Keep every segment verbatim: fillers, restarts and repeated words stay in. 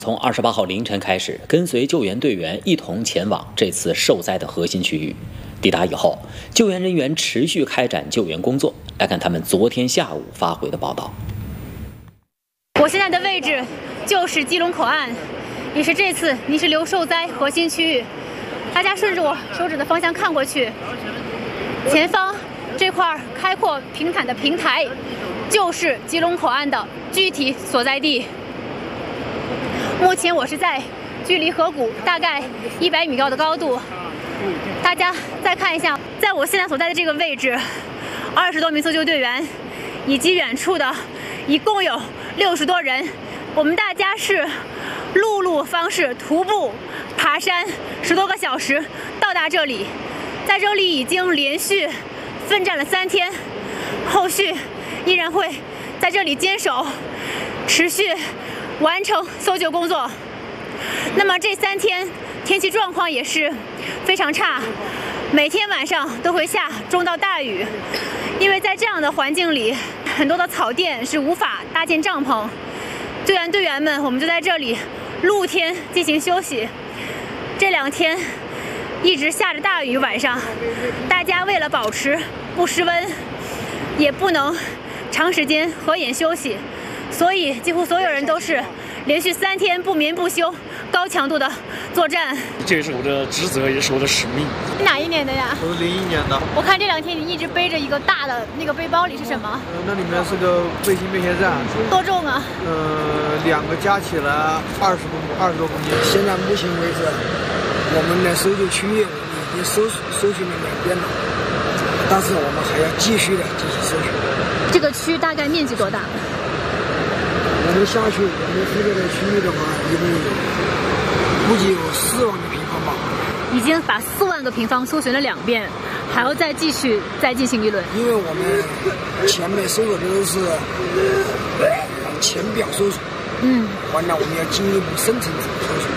从二十八号凌晨开始，跟随救援队员一同前往这次受灾的核心区域。抵达以后，救援人员持续开展救援工作。来看他们昨天下午发回的报道。 我现在的位置就是基隆口岸，也是这次泥石流受灾核心区域。大家顺着我手指的方向看过去，前方这块开阔平坦的平台，就是基隆口岸的具体所在地。目前我是在距离河谷大概一百米高的高度。大家再看一下，在我现在所在的这个位置，二十多名搜救队员以及远处的一共有六十多人，我们大家是陆路方式徒步爬山十多个小时到达这里，在这里已经连续奋战了三天，后续依然会在这里坚守，持续完成搜救工作。那么这三天天气状况也是非常差，每天晚上都会下中到大雨。因为在这样的环境里，很多的草甸是无法搭建帐篷，救援队员们我们就在这里露天进行休息。这两天一直下着大雨，晚上大家为了保持不失温，也不能长时间合眼休息，所以几乎所有人都是连续三天不眠不休，高强度的作战。 这也是我的职责，也是我的使命。 你哪一年的呀？ 我是零一年的。 我看这两天你一直背着一个大的那个背包，里是什么？ 呃，那里面是个卫星便携站。 多重啊？ 呃，两个加起来二十公二十多公斤。 现在目前为止，我们的搜救区域已经搜搜寻了两遍了，但是我们还要继续的进行搜寻。 这个区大概面积多大？ 我们辖区，我们负责的区域的话，一共有估计有四万个平方吧。 已经把四万个平方搜寻了两遍，还要再继续再进行一轮。 因为我们前面搜索的都是浅表搜索，嗯，完了我们要进一步深层次搜索。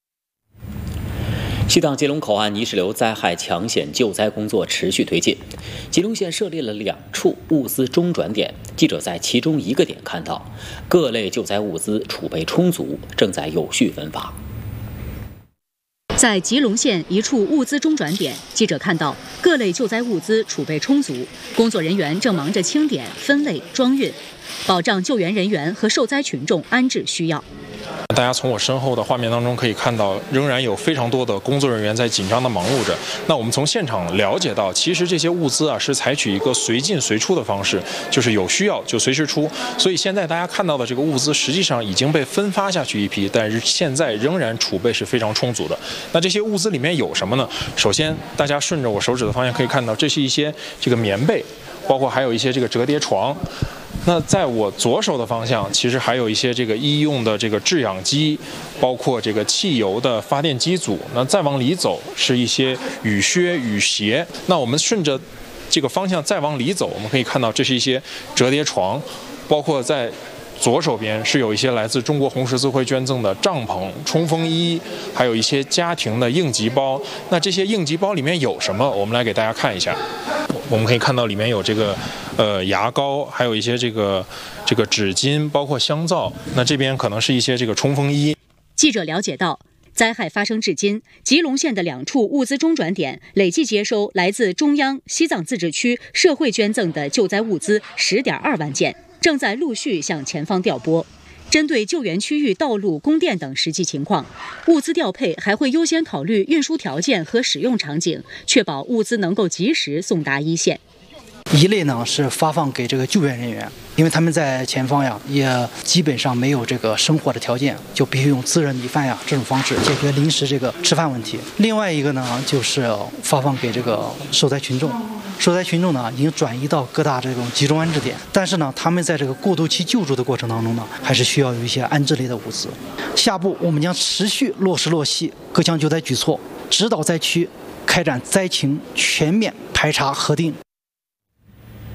西藏吉隆口岸泥石流灾害抢险救灾工作持续推进，吉隆县设立了两处物资中转点。记者在其中一个点看到，各类救灾物资储备充足，正在有序分发。 在吉隆县一处物资中转点，记者看到各类救灾物资储备充足，工作人员正忙着清点、分类、装运，保障救援人员和受灾群众安置需要。 大家从我身后的画面当中可以看到，仍然有非常多的工作人员在紧张地忙碌着。那我们从现场了解到，其实这些物资啊是采取一个随进随出的方式，就是有需要就随时出。所以现在大家看到的这个物资实际上已经被分发下去一批，但是现在仍然储备是非常充足的。那这些物资里面有什么呢？首先，大家顺着我手指的方向可以看到，这是一些这个棉被，包括还有一些这个折叠床。那在我左手的方向，其实还有一些这个医用的这个制氧机，包括这个汽油的发电机组。那再往里走是一些雨靴、雨鞋。那我们顺着这个方向再往里走，我们可以看到这是一些折叠床，包括在左手边是有一些来自中国红十字会捐赠的帐篷、冲锋衣，还有一些家庭的应急包。那这些应急包里面有什么？我们来给大家看一下。我们可以看到里面有这个呃牙膏，还有一些这个这个纸巾，包括香皂。那这边可能是一些这个冲锋衣。 记者了解到，灾害发生至今，吉隆县的两处物资中转点累计接收来自中央、西藏自治区社会捐赠的救灾物资十点二万件，正在陆续向前方调拨。针对救援区域道路、供电等实际情况，物资调配还会优先考虑运输条件和使用场景，确保物资能够及时送达一线。 一类呢是发放给这个救援人员，因为他们在前方呀，也基本上没有这个生活的条件，就必须用自热米饭呀这种方式解决临时这个吃饭问题。另外一个呢，就是发放给这个受灾群众。受灾群众呢，已经转移到各大这种集中安置点，但是呢，他们在这个过渡期救助的过程当中呢，还是需要有一些安置类的物资。下步我们将持续落实落细各项救灾举措，指导灾区开展灾情全面排查核定。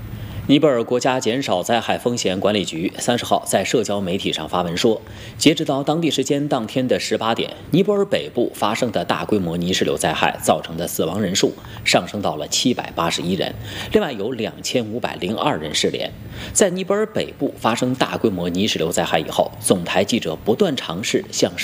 尼泊尔国家减少灾害风险管理局三十号在社交媒体上发文说，截止到当地时间当天的十八点，尼泊尔北部发生的大规模泥石流灾害造成的死亡人数上升到了七百八十一人，另外有两千五百零二人失联。在尼泊尔北部发生大规模泥石流灾害以后，总台记者不断尝试向